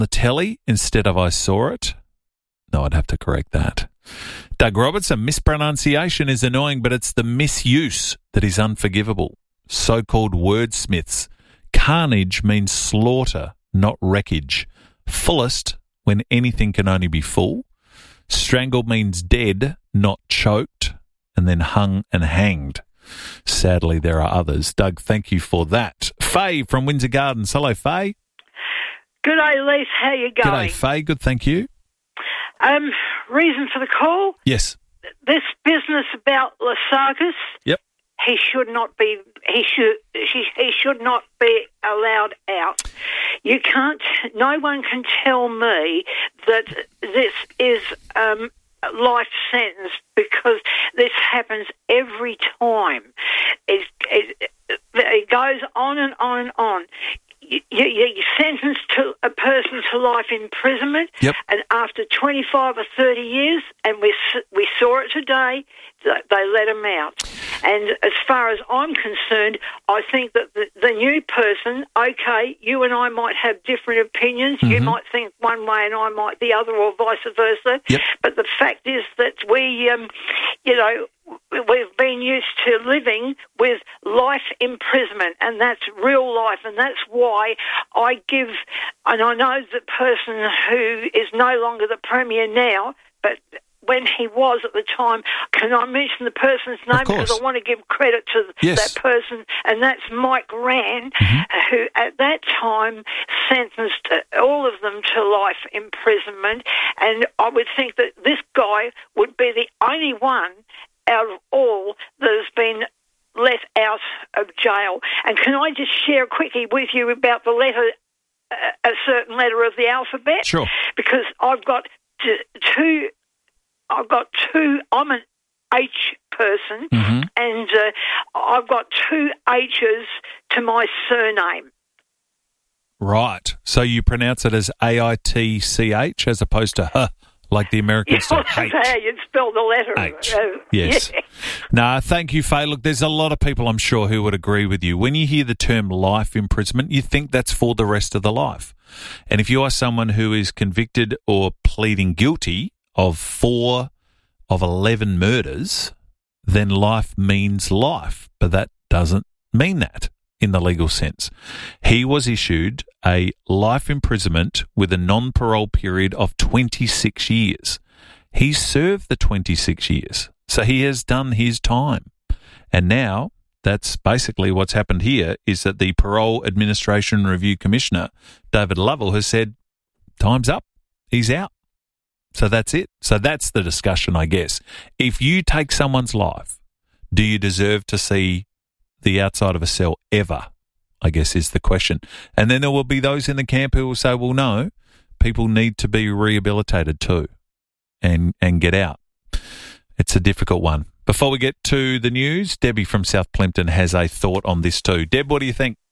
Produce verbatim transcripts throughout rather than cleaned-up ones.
the telly instead of I saw it. No, I'd have to correct that. Doug Robertson, mispronunciation is annoying, but it's the misuse that is unforgivable. So-called wordsmiths. Carnage means slaughter, not wreckage. Fullest, when anything can only be full. Strangled means dead, not choked. And then hung and hanged. Sadly, there are others. Doug, thank you for that. Faye from Windsor Gardens. Hello, Faye. Good day, Lise. How you going? G'day, Faye. Good, thank you. Um, reason for the call? Yes. This business about Lasakis. Yep. He should not be. He should. He, he should not be allowed out. You can't. No one can tell me that this is um, a life sentence, because this happens every time. It, it, it goes on and on and on. You, you, you sentence to a person to life imprisonment, yep. and after twenty-five or thirty years, and we we saw it today, they let him out. And as far as I'm concerned, I think that the, the new person, okay, you and I might have different opinions. Mm-hmm. You might think one way and I might the other, or vice versa. Yep. But the fact is that we, um, you know, we've been used to living with life imprisonment, and that's real life, and that's why I give, and I know the person who is no longer the Premier now, but when he was at the time, can I mention the person's name? Because I want to give credit to yes. that person, and that's Mike Rand, mm-hmm. who at that time sentenced all of them to life imprisonment, and I would think that this guy would be the only one out of all that has been let out of jail. And can I just share quickly with you about the letter, uh, a certain letter of the alphabet? Sure. Because I've got t- two, I've got two, I'm an H person, mm-hmm. and uh, I've got two H's to my surname. Right. So you pronounce it as A I T C H as opposed to huh, like the Americans do. Hate. How you'd spell the letter. H. Uh, yes. Yeah. No, thank you, Faye. Look, there's a lot of people, I'm sure, who would agree with you. When you hear the term life imprisonment, you think that's for the rest of the life. And if you are someone who is convicted or pleading guilty of four of eleven murders, then life means life. But that doesn't mean that in the legal sense. He was issued a life imprisonment with a non-parole period of twenty-six years. He served the twenty-six years, so he has done his time. And now, that's basically what's happened here, is that the Parole Administration Review Commissioner, David Lovell, has said, time's up, he's out. So that's it. So that's the discussion, I guess. If you take someone's life, do you deserve to see the outside of a cell ever, I guess is the question. And then there will be those in the camp who will say, well, no, people need to be rehabilitated too and, and get out. It's a difficult one. Before we get to the news, Debbie from South Plympton has a thought on this too. Deb, what do you think?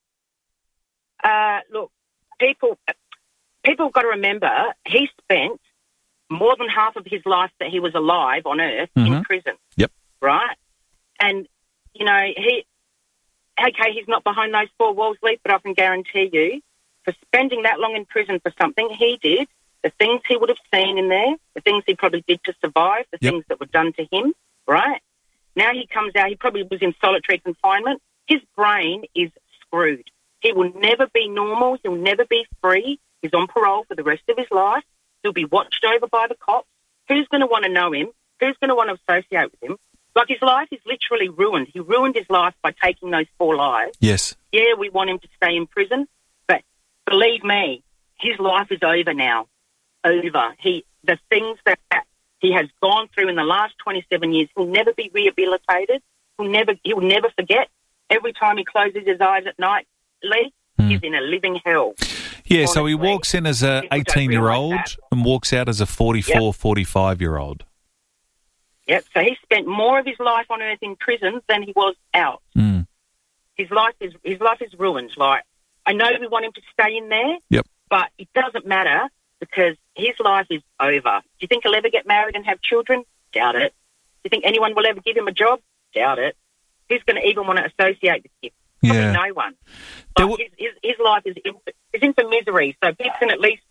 Uh, look, people, people have got to remember he spent more than half of his life that he was alive on Earth mm-hmm. in prison. Yep. Right? And, you know, he... Okay, he's not behind those four walls, Lee, but I can guarantee you, for spending that long in prison for something he did, the things he would have seen in there, the things he probably did to survive, the yep. things that were done to him, right? Now he comes out, he probably was in solitary confinement. His brain is screwed. He will never be normal. He'll never be free. He's on parole for the rest of his life. He'll be watched over by the cops. Who's going to want to know him? Who's going to want to associate with him? Like, his life is literally ruined. He ruined his life by taking those four lives. Yes. Yeah, we want him to stay in prison, but believe me, his life is over now. Over. He, the things that he has gone through in the last twenty-seven years, he'll never be rehabilitated. He'll never, he'll never forget. Every time he closes his eyes at night, Lee, mm. he's in a living hell. Yeah, honestly. So he walks in as an eighteen-year-old and walks out as a forty-four, yep. forty-five-year-old. Yep, so he spent more of his life on Earth in prison than he was out. Mm. His life is his life is ruined. Like, I know we want him to stay in there, yep. but it doesn't matter because his life is over. Do you think he'll ever get married and have children? Doubt it. Do you think anyone will ever give him a job? Doubt it. Who's going to even want to associate with him? Probably yeah. no one. But w- his, his, his life is in, is in for misery, so people can at least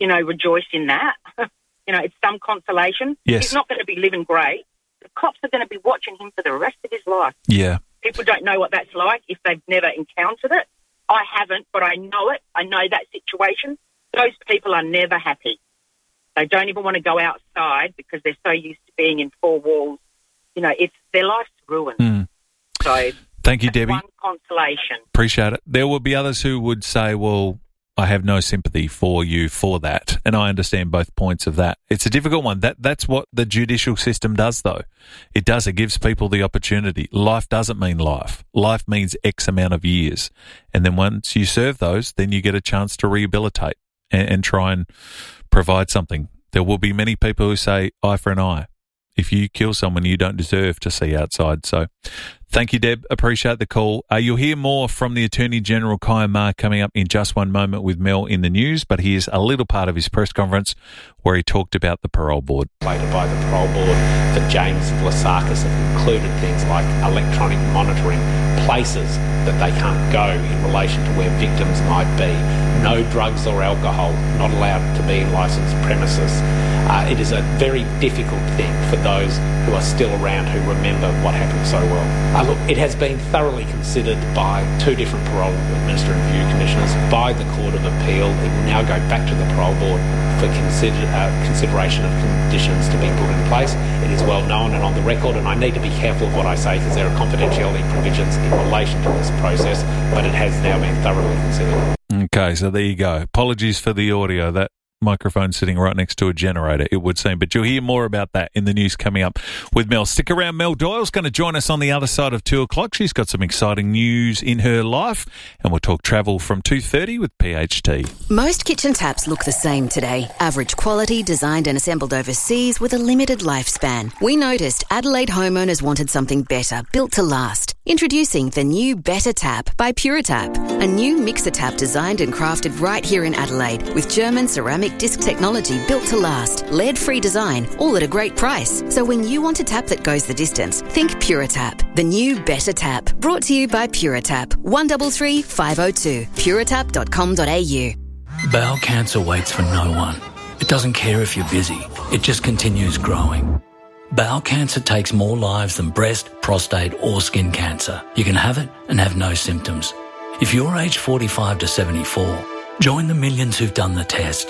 you know, rejoice in that. You know, it's some consolation. Yes. He's not going to be living great. The cops are going to be watching him for the rest of his life. Yeah. People don't know what that's like if they've never encountered it. I haven't, but I know it. I know that situation. Those people are never happy. They don't even want to go outside because they're so used to being in four walls. You know, it's their life's ruined. Mm. So thank you, that's Debbie. one consolation. Appreciate it. There will be others who would say, well, I have no sympathy for you for that, and I understand both points of that. It's a difficult one. That That's what the judicial system does, though. It does. It gives people the opportunity. Life doesn't mean life. Life means X amount of years. And then once you serve those, then you get a chance to rehabilitate and, and try and provide something. There will be many people who say, eye for an eye. If you kill someone, you don't deserve to see outside. So thank you, Deb. Appreciate the call. Uh, you'll hear more from the Attorney General, Kaya Ma, coming up in just one moment with Mel in the news, but here's a little part of his press conference where he talked about the parole board. Later by the parole board for James Vlasakis have included things like electronic monitoring, places that they can't go in relation to where victims might be, no drugs or alcohol, not allowed to be in licensed premises. Uh, it is a very difficult thing for those who are still around who remember what happened so well. Uh, look, it has been thoroughly considered by two different parole administrative review commissioners, by the Court of Appeal. It will now go back to the parole board for consider, uh, consideration of conditions to be put in place. It is well known and on the record, and I need to be careful of what I say because there are confidentiality provisions in relation to this process, but it has now been thoroughly considered. Okay, so there you go. Apologies for the audio. That microphone sitting right next to a generator, it would seem. But you'll hear more about that in the news coming up with Mel. Stick around. Mel Doyle's going to join us on the other side of two o'clock. She's got some exciting news in her life, and we'll talk travel from two thirty with P H T. Most kitchen taps look the same today. Average quality, designed and assembled overseas with a limited lifespan. We noticed Adelaide homeowners wanted something better, built to last. Introducing the new Better Tap by Puratap, a new mixer tap designed and crafted right here in Adelaide with German ceramic disc technology built to last, lead-free design, all at a great price. So when you want a tap that goes the distance, think Puratap, the new Better Tap. Brought to you by Puratap. one three three five oh two. puratap dot com dot a u. Bowel cancer waits for no one. It doesn't care if you're busy. It just continues growing. Bowel cancer takes more lives than breast, prostate or skin cancer. You can have it and have no symptoms. If you're aged forty-five to seventy-four, join the millions who've done the test.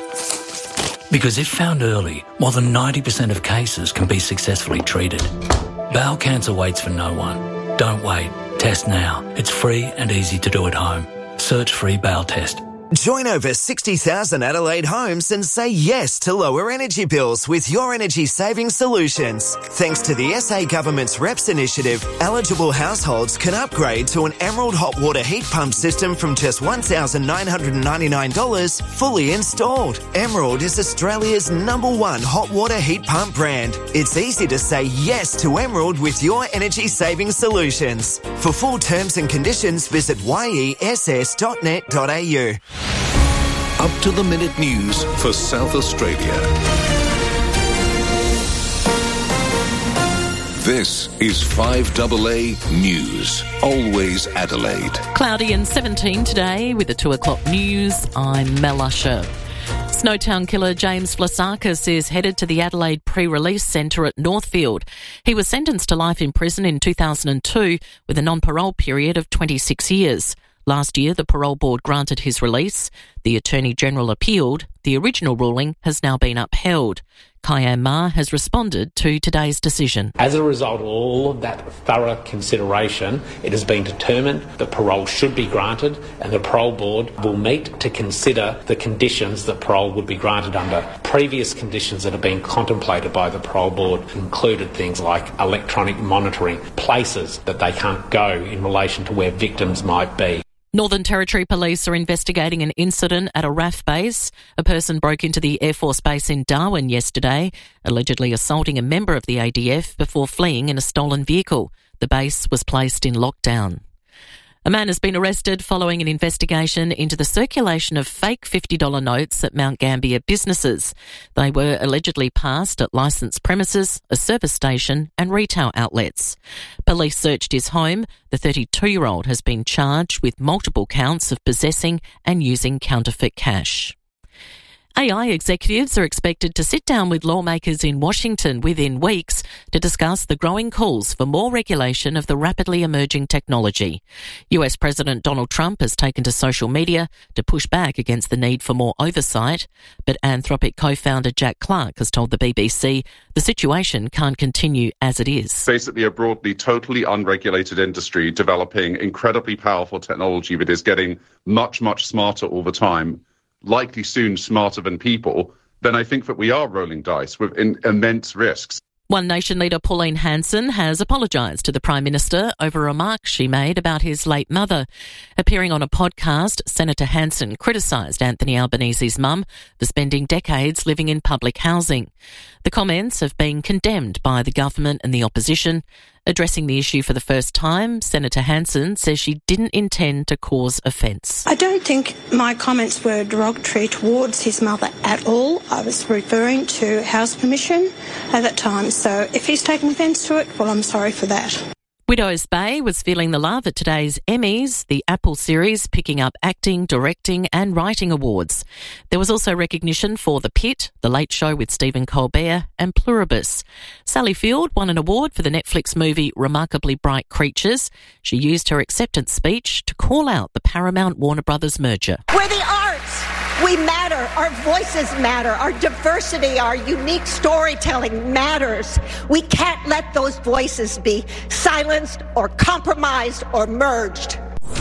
Because if found early, more than ninety percent of cases can be successfully treated. Bowel cancer waits for no one. Don't wait. Test now. It's free and easy to do at home. Search free bowel test. Join over sixty thousand Adelaide homes and say yes to lower energy bills with Your Energy Saving Solutions. Thanks to the S A Government's R E P S initiative, eligible households can upgrade to an Emerald hot water heat pump system from just one thousand nine hundred ninety-nine dollars fully installed. Emerald is Australia's number one hot water heat pump brand. It's easy to say yes to Emerald with Your Energy Saving Solutions. For full terms and conditions, visit y e s s dot net dot a u. Up-to-the-minute news for South Australia. This is five A A News. Always Adelaide. Cloudy and seventeen today with the two o'clock news. I'm Mel Usher. Snowtown killer James Vlasakis is headed to the Adelaide Pre-Release Centre at Northfield. He was sentenced to life in prison in two thousand two with a non-parole period of twenty-six years. Last year, the parole board granted his release. The Attorney General appealed. The original ruling has now been upheld. Kaya Ma has responded to today's decision. As a result of all of that thorough consideration, it has been determined that parole should be granted, and the parole board will meet to consider the conditions that parole would be granted under. Previous conditions that have been contemplated by the parole board included things like electronic monitoring, places that they can't go in relation to where victims might be. Northern Territory Police are investigating an incident at a R A F base. A person broke into the Air Force Base in Darwin yesterday, allegedly assaulting a member of the A D F before fleeing in a stolen vehicle. The base was placed in lockdown. A man has been arrested following an investigation into the circulation of fake fifty dollars notes at Mount Gambier businesses. They were allegedly passed at licensed premises, a service station and retail outlets. Police searched his home. The thirty-two-year-old has been charged with multiple counts of possessing and using counterfeit cash. A I executives are expected to sit down with lawmakers in Washington within weeks to discuss the growing calls for more regulation of the rapidly emerging technology. U S President Donald Trump has taken to social media to push back against the need for more oversight, but Anthropic co-founder Jack Clark has told the B B C the situation can't continue as it is. Basically a broadly totally unregulated industry developing incredibly powerful technology that is getting much, much smarter all the time, likely soon smarter than people, then I think that we are rolling dice with in, immense risks. One Nation leader Pauline Hanson has apologised to the Prime Minister over remarks she made about his late mother. Appearing on a podcast, Senator Hanson criticised Anthony Albanese's mum for spending decades living in public housing. The comments have been condemned by the government and the opposition. Addressing the issue for the first time, Senator Hanson says she didn't intend to cause offence. I don't think my comments were derogatory towards his mother at all. I was referring to house permission at that time, so if he's taken offence to it, well, I'm sorry for that. Widows Bay was feeling the love at today's Emmys, the Apple series picking up acting, directing and writing awards. There was also recognition for The Pit, The Late Show with Stephen Colbert and Pluribus. Sally Field won an award for the Netflix movie Remarkably Bright Creatures. She used her acceptance speech to call out the Paramount Warner Brothers merger. We're the arts. We matter. Our voices matter. Our diversity, our unique storytelling matters. We can't let those voices be silenced or compromised or merged.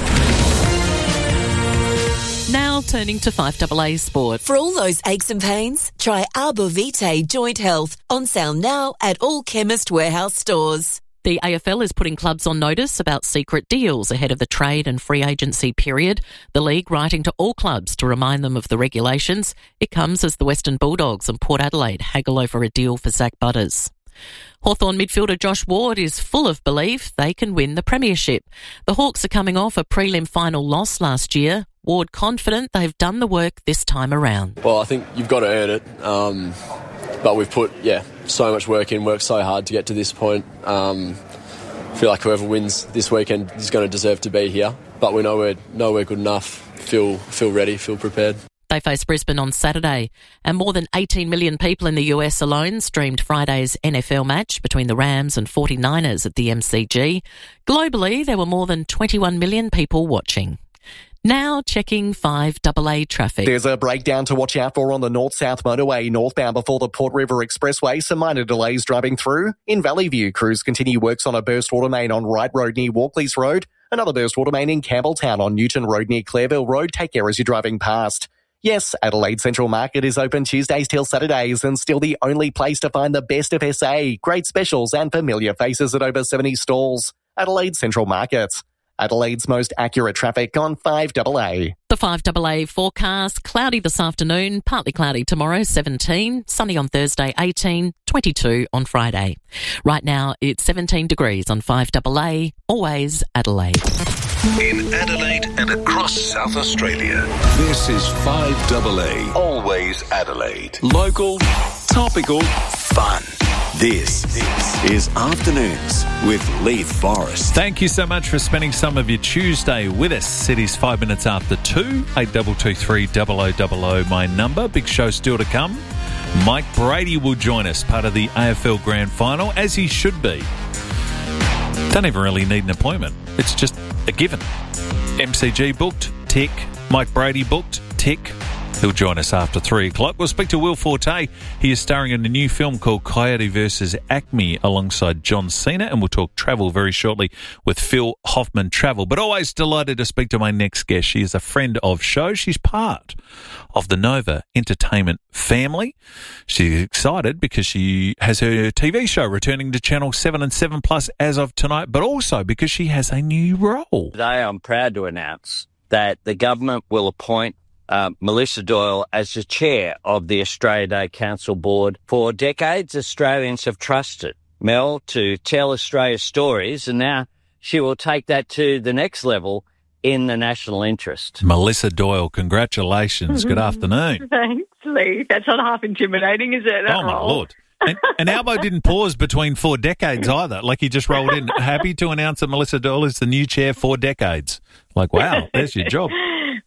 Now turning to five A A Sport. For all those aches and pains, try Arbor Vitae Joint Health. On sale now at all Chemist Warehouse stores. The A F L is putting clubs on notice about secret deals ahead of the trade and free agency period. The league writing to all clubs to remind them of the regulations. It comes as the Western Bulldogs and Port Adelaide haggle over a deal for Zach Butters. Hawthorn midfielder Josh Ward is full of belief they can win the premiership. The Hawks are coming off a prelim final loss last year. Ward confident they've done the work this time around. Well, I think you've got to earn it. Um, but we've put, yeah, so much work in, worked so hard to get to this point. Um, I feel like whoever wins this weekend is going to deserve to be here. But we know we're, know we're good enough, feel, feel ready, feel prepared. They face Brisbane on Saturday, and more than eighteen million people in the U S alone streamed Friday's N F L match between the Rams and forty-niners at the M C G. Globally, there were more than twenty-one million people watching. Now checking five A A traffic. There's a breakdown to watch out for on the North-South Motorway northbound before the Port River Expressway. Some minor delays driving through. In Valley View, crews continue works on a burst water main on Wright Road near Walkleys Road. Another burst water main in Campbelltown on Newton Road near Clareville Road. Take care as you're driving past. Yes, Adelaide Central Market is open Tuesdays till Saturdays and still the only place to find the best of S A. Great specials and familiar faces at over seventy stalls. Adelaide Central Market. Adelaide's most accurate traffic on five A A. The five A A forecast, cloudy this afternoon, partly cloudy tomorrow, seventeen, sunny on Thursday, eighteen, twenty-two on Friday. Right now, it's seventeen degrees on five A A, always Adelaide. In Adelaide and across South Australia, this is five A A, always Adelaide. Local, topical, fun. This is Afternoons with Leith Forrest. Thank you so much for spending some of your Tuesday with us. It is five minutes after two, eight two two three, double oh double oh my number. Big show still to come. Mike Brady will join us, part of the A F L Grand Final, as he should be. Don't even really need an appointment. It's just a given. M C G booked, tick. Mike Brady booked, tick. He'll join us after three o'clock. We'll speak to Will Forte. He is starring in a new film called Coyote versus Acme alongside John Cena, and we'll talk travel very shortly with Phil Hoffman Travel. But always delighted to speak to my next guest. She is a friend of show. She's part of the Nova Entertainment family. She's excited because she has her T V show returning to Channel seven and seven Plus as of tonight, but also because she has a new role. Today I'm proud to announce that the government will appoint Uh, Melissa Doyle as the chair of the Australia Day Council Board. For decades, Australians have trusted Mel to tell Australia's stories, and now she will take that to the next level in the national interest. Melissa Doyle, congratulations. Good afternoon. Thanks, Lee. That's not half intimidating, is it? Oh, my Lord. And, and Albo didn't pause between four decades either. Like, he just rolled in. Happy to announce that Melissa Doyle is the new chair for decades. Like, wow, there's your job.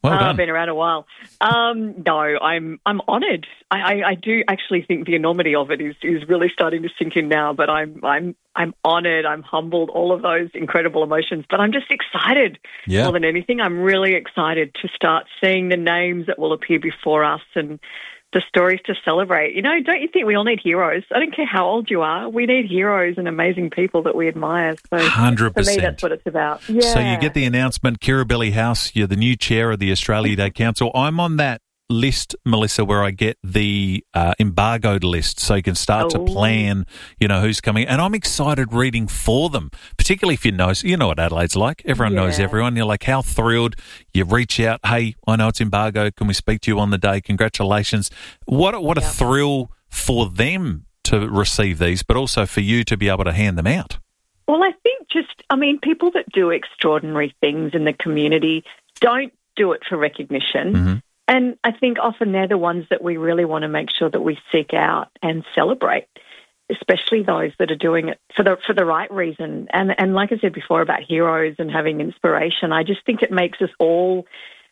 Well uh, done. I've been around a while. Um, no, I'm I'm honoured. I, I, I do actually think the enormity of it is, is really starting to sink in now. But I'm I'm I'm honoured. I'm humbled. All of those incredible emotions. But I'm just excited Yeah. more than anything. I'm really excited to start seeing the names that will appear before us and the stories to celebrate. You know, don't you think we all need heroes? I don't care how old you are. We need heroes and amazing people that we admire. So one hundred percent. for me, that's what it's about. Yeah. So you get the announcement, Kirribilli House, you're the new chair of the Australia Day Council. I'm on that list, Melissa, where I get the uh, embargoed list so you can start Oh. to plan, you know, who's coming. And I'm excited reading for them, particularly if you know, you know what Adelaide's like. Everyone knows Yeah. everyone. You're like, how thrilled. You reach out, hey, I know it's embargoed. Can we speak to you on the day? Congratulations. What, what a thrill for them to receive these, but also for you to be able to hand them out. Well, I think just, I mean, people that do extraordinary things in the community don't do it for recognition. Mm-hmm. And I think often they're the ones that we really want to make sure that we seek out and celebrate, especially those that are doing it for the for the right reason. And and like I said before about heroes and having inspiration, I just think it makes us all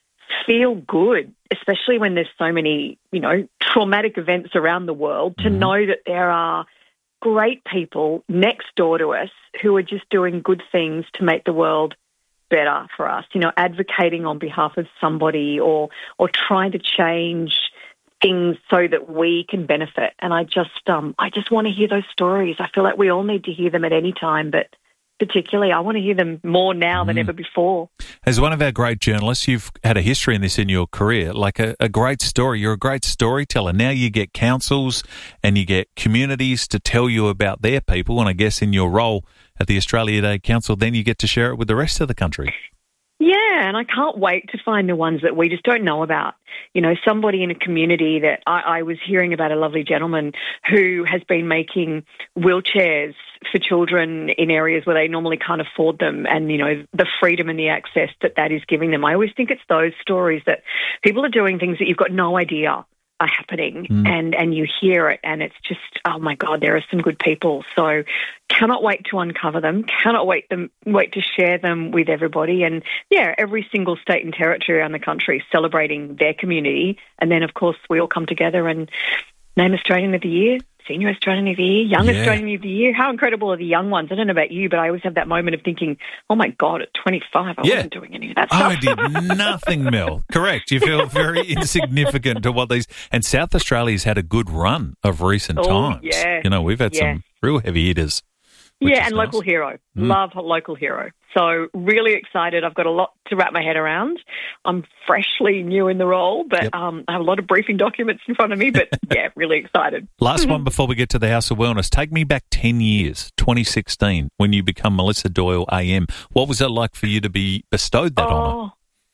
feel good, especially when there's so many, you know, traumatic events around the world, to know that there are great people next door to us who are just doing good things to make the world better for us, you know, advocating on behalf of somebody or or trying to change things so that we can benefit. And I just um I just want to hear those stories. I feel like we all need to hear them at any time, but particularly I want to hear them more now than ever before. As one of our great journalists, you've had a history in this in your career, like a, a great story. You're a great storyteller. Now you get councils and you get communities to tell you about their people. And I guess in your role at the Australia Day Council, then you get to share it with the rest of the country. Yeah, and I can't wait to find the ones that we just don't know about. You know, somebody in a community that I, I was hearing about a lovely gentleman who has been making wheelchairs for children in areas where they normally can't afford them, and, you know, the freedom and the access that that is giving them. I always think it's those stories that people are doing things that you've got no idea are happening, Mm. and, and you hear it, and it's just, oh my God, there are some good people. So cannot wait to uncover them, cannot wait them wait to share them with everybody. And yeah, every single state and territory around the country celebrating their community. And then, of course, we all come together and name Australian of the Year, Senior Australian of the Year, Young Yeah. Australian of the Year. How incredible are the young ones? I don't know about you, but I always have that moment of thinking, oh my God, at twenty-five, I Yeah. wasn't doing any of that stuff. I did nothing, Mel. Correct. You feel very insignificant to what these... And South Australia's had a good run of recent Oh, times. yeah. You know, we've had Yeah. some real heavy hitters. which Yeah, is and nice. local hero. Mm. Love local hero. So really excited. I've got a lot to wrap my head around. I'm freshly new in the role, but Yep. um, I have a lot of briefing documents in front of me. But yeah, really excited. Last one before we get to the House of Wellness. Take me back ten years, twenty sixteen, when you become Melissa Doyle A M. What was it like for you to be bestowed that honour? Oh,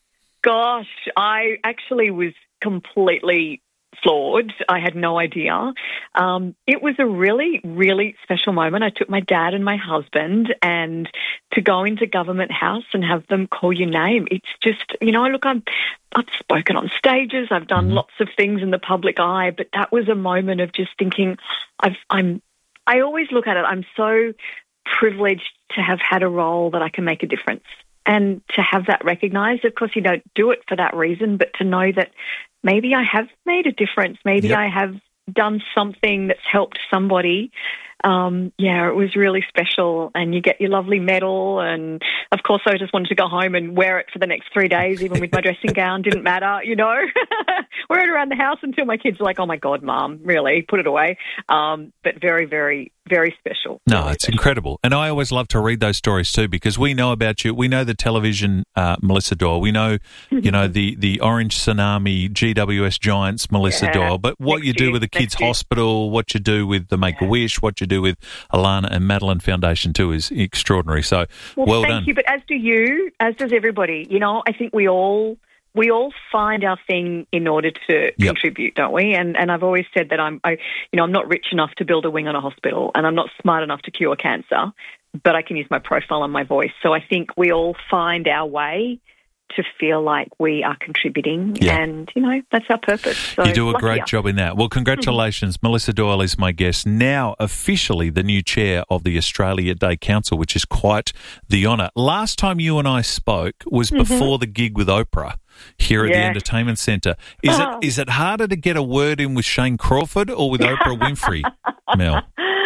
gosh, I actually was completely floored. I had no idea. Um, it was a really, really special moment. I took my dad and my husband and to go into Government House and have them call your name. It's just, you know, look, I'm, I've spoken on stages. I've done lots of things in the public eye, but that was a moment of just thinking, I've, I'm, I always look at it, I'm so privileged to have had a role that I can make a difference. And to have that recognised, of course, you don't do it for that reason, but to know that maybe I have made a difference, maybe Yep. I have done something that's helped somebody. Um, yeah, it was really special. And you get your lovely medal. And, of course, I just wanted to go home and wear it for the next three days, even with my dressing gown. Didn't matter, you know. Wear it around the house until my kids are like, oh, my God, Mum, really, put it away. Um, but very, very, very special. No, it's incredible. And I always love to read those stories too, because we know about you. We know the television uh, Melissa Doyle. We know, you know, the, the Orange Tsunami, G W S Giants Melissa Yeah. Doyle. But what Next you do year, with the next Kids year. Hospital, what you do with the Make-A-Wish, what you do with Alana and Madeline Foundation too is extraordinary. So Well, well thank done. you. But as do you, as does everybody. You know, I think we all we all find our thing in order to Yep. contribute, don't we? And and I've always said that I'm, I, you know, I'm not rich enough to build a wing on a hospital, and I'm not smart enough to cure cancer, but I can use my profile and my voice. So I think we all find our way to feel like we are contributing, Yeah. and, you know, that's our purpose. So You do a great luckier. job in that. Well, congratulations. Mm-hmm. Melissa Doyle is my guest, now officially the new chair of the Australia Day Council, which is quite the honour. Last time you and I spoke was Mm-hmm. before the gig with Oprah here at the Yes. Entertainment Centre. Is Oh. it is it harder to get a word in with Shane Crawford or with Oprah Winfrey, Mel?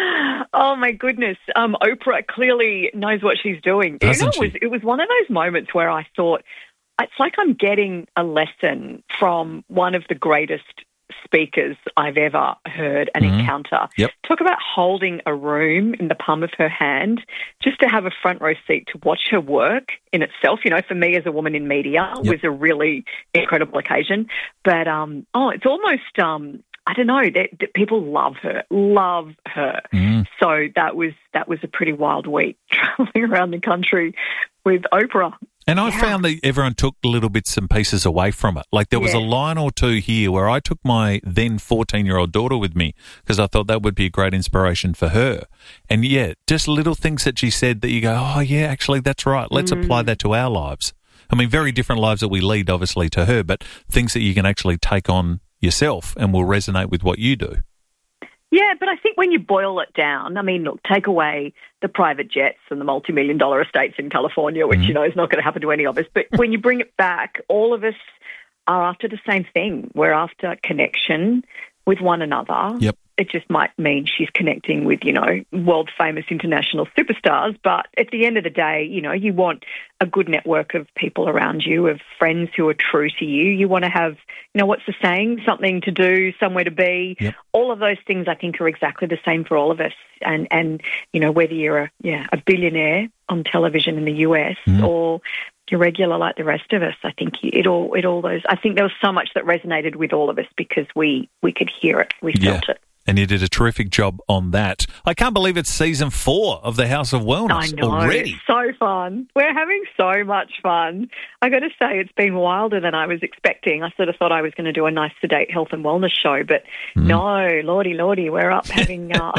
Oh my goodness! Um, Oprah clearly knows what she's doing. Doesn't you know, she? it was it was one of those moments where I thought it's like I'm getting a lesson from one of the greatest speakers I've ever heard and Mhm. encounter. Yep. Talk about holding a room in the palm of her hand, just to have a front row seat to watch her work in itself. You know, for me as a woman in media, Yep. was a really incredible occasion. But um, oh, it's almost um. I don't know, that, that people love her, love her. Mm. So that was that was a pretty wild week traveling around the country with Oprah. And I Yeah. found that everyone took little bits and pieces away from it. Like there was a Yeah. line or two here where I took my then fourteen-year-old daughter with me because I thought that would be a great inspiration for her. And yeah, just little things that she said that you go, oh yeah, actually that's right. Let's Mm. apply that to our lives. I mean, very different lives that we lead, obviously, to her, but things that you can actually take on yourself and will resonate with what you do. Yeah, but I think when you boil it down, I mean, look, take away the private jets and the multi-million dollar estates in California, which, Mhm. you know, is not going to happen to any of us. But when you bring it back, all of us are after the same thing. We're after connection with one another. Yep. It just might mean she's connecting with, you know, world-famous international superstars. But at the end of the day, you know, you want a good network of people around you, of friends who are true to you. You want to have, you know, what's the saying? Something to do, somewhere to be. Yep. All of those things, I think, are exactly the same for all of us. And, and you know, whether you're a, yeah, a billionaire on television in the U S Mhm. or you're regular like the rest of us, I think it all, it all those, I think there was so much that resonated with all of us because we, we could hear it. We felt Yeah. it. And you did a terrific job on that. I can't believe it's season four of the House of Wellness I know. already. It's so fun. We're having so much fun. I got to say, it's been wilder than I was expecting. I sort of thought I was going to do a nice sedate health and wellness show, but Mm. no, lordy, lordy, we're up having uh,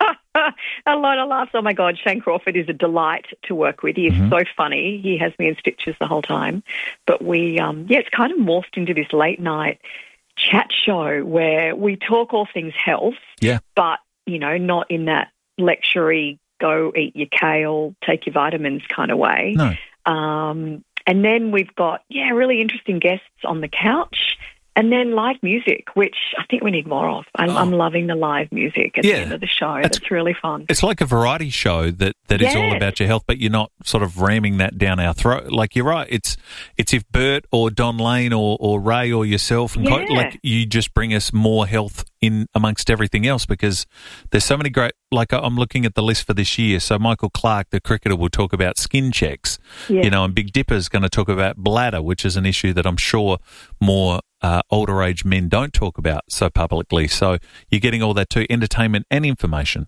a lot of laughs. Oh my God, Shane Crawford is a delight to work with. He is Mhm. so funny. He has me in stitches the whole time. But we, um, yeah, it's kind of morphed into this late night chat show where we talk all things health, Yeah. but, you know, not in that lectury, go eat your kale, take your vitamins kind of way. No. Um, and then we've got, yeah, really interesting guests on the couch. And then live music, which I think we need more of. I'm, Oh. I'm loving the live music at Yeah. the end of the show. That's- That's really fun. It's like a variety show that, that is all Yes. about your health, but you're not sort of ramming that down our throat. Like you're right. It's it's if Bert or Don Lane or, or Ray or yourself and Co- Yeah. like you just bring us more health in amongst everything else because there's so many great. Like I'm looking at the list for this year. So Michael Clark, the cricketer, will talk about skin checks. Yeah. You know, and Big Dipper's going to talk about bladder, which is an issue that I'm sure more uh, older age men don't talk about so publicly. So you're getting all that too, entertainment and information.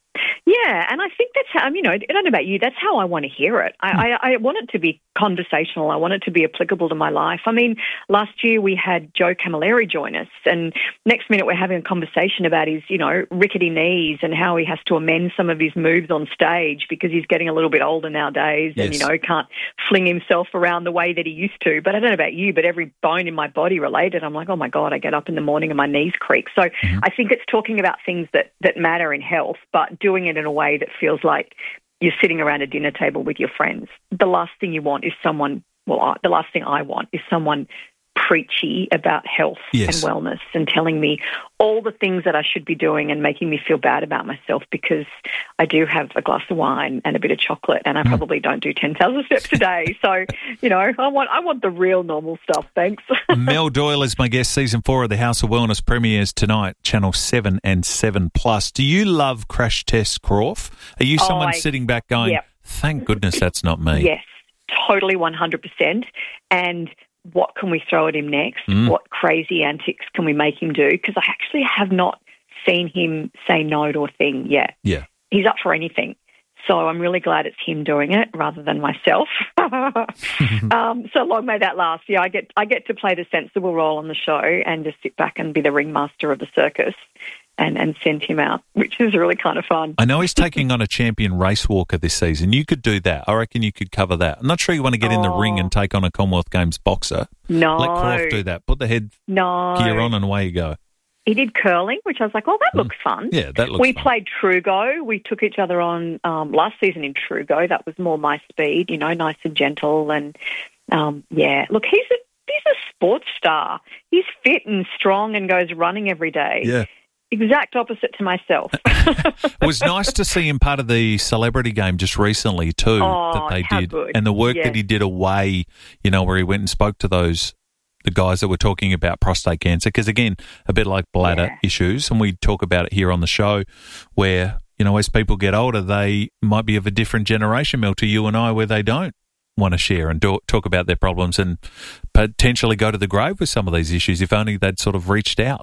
Yeah, and I think that's how, you know, I don't know about you, that's how I want to hear it. I, I, I want it to be conversational. I want it to be applicable to my life. I mean, last year we had Joe Camilleri join us, and next minute we're having a conversation about his, you know, rickety knees and how he has to amend some of his moves on stage because he's getting a little bit older nowadays and, Yes. you know, can't fling himself around the way that he used to. But I don't know about you, but every bone in my body related. I'm like, oh my God, I get up in the morning and my knees creak. So Mm-hmm. I think it's talking about things that, that matter in health, but doing it in a way that feels like you're sitting around a dinner table with your friends. The last thing you want is someone, well, I, the last thing I want is someone preachy about health Yes. and wellness and telling me all the things that I should be doing and making me feel bad about myself because I do have a glass of wine and a bit of chocolate and I Mm. probably don't do ten thousand steps a day. So, you know, I want I want the real normal stuff, thanks. Mel Doyle is my guest. Season four of the House of Wellness premieres tonight, Channel seven and seven Plus. Do you love Crash Test Crawf? Are you Oh, someone I- sitting back going, Yep. thank goodness that's not me? Yes, totally one hundred percent. And what can we throw at him next? Mm. What crazy antics can we make him do? Because I actually have not seen him say no to a thing yet. Yeah. He's up for anything. So I'm really glad it's him doing it rather than myself. um, so long may that last. Yeah, I get I get to play the sensible role on the show and just sit back and be the ringmaster of the circus. and, and send him out, which is really kind of fun. I know he's taking on a champion race walker this season. You could do that. I reckon you could cover that. I'm not sure you want to get oh. in the ring and take on a Commonwealth Games boxer. No. Let Croft do that. Put the head no. gear on and away you go. He did curling, which I was like, oh, that looks fun. Yeah, that looks We fun. played Trugo. We took each other on um, last season in Trugo. That was more my speed, you know, nice and gentle. And, um, yeah, look, he's a, he's a sports star. He's fit and strong and goes running every day. Yeah. Exact opposite to myself. It was nice to see him part of the celebrity game just recently too, oh, that they how did. Good. And the work yes. that he did away, you know, where he went and spoke to those the guys that were talking about prostate cancer, because again, a bit like bladder yeah. issues, and we talk about it here on the show, where, you know, as people get older, they might be of a different generation, Mel, to you and I, where they don't want to share and do, talk about their problems and potentially go to the grave with some of these issues, if only they'd sort of reached out.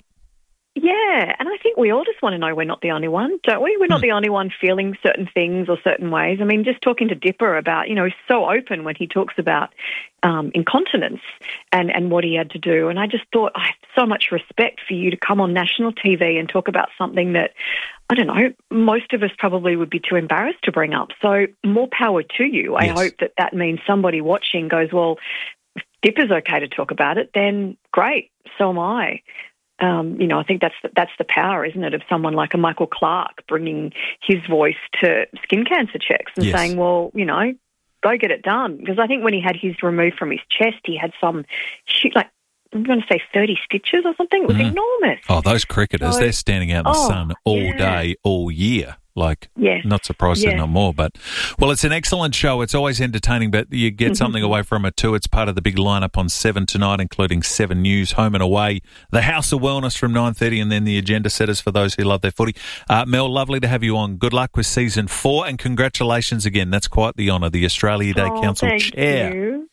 Yeah, and I think we all just want to know we're not the only one, don't we? We're not Hmm. the only one feeling certain things or certain ways. I mean, just talking to Dipper about, you know, he's so open when he talks about um, incontinence and, and what he had to do. And I just thought, I have so much respect for you to come on national T V and talk about something that, I don't know, most of us probably would be too embarrassed to bring up. So more power to you. I Yes. hope that that means somebody watching goes, well, if Dipper's okay to talk about it, then great, so am I. Um, you know, I think that's the, that's the power, isn't it, of someone like a Michael Clark bringing his voice to skin cancer checks and Yes. saying, well, you know, go get it done. Because I think when he had his removed from his chest, he had some, shoot, like, I'm going to say thirty stitches or something. It was Mm. enormous. Oh, those cricketers, So- they're standing out in the Oh, sun all yeah. day, all year. Like, Yes. not surprised Yes. they're not more. But, well, it's an excellent show. It's always entertaining, but you get Mhm. something away from it too. It's part of the big lineup on seven tonight, including seven News, Home and Away, the House of Wellness from nine thirty, and then the agenda setters for those who love their footy. Uh, Mel, lovely to have you on. Good luck with season four, and congratulations again. That's quite the honour, the Australia Day Oh, Council thank Chair. you.